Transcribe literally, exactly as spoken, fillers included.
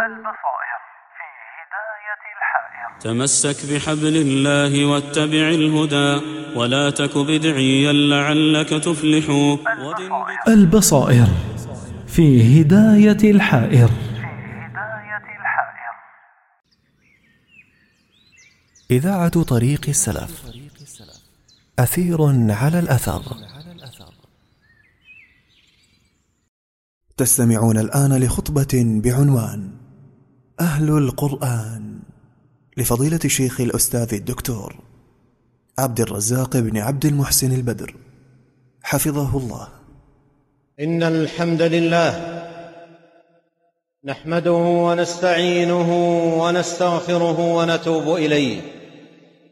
البصائر في هداية الحائر. تمسك بحبل الله واتبع الهدى، ولا تك بدعيا لعلك تفلح. البصائر في هداية الحائر. إذاعة طريق السلف، أثير على الأثر. تستمعون الآن لخطبة بعنوان أهل القرآن لفضيلة الشيخ الأستاذ الدكتور عبد الرزاق بن عبد المحسن البدر حفظه الله. إن الحمد لله نحمده ونستعينه ونستغفره ونتوب إليه،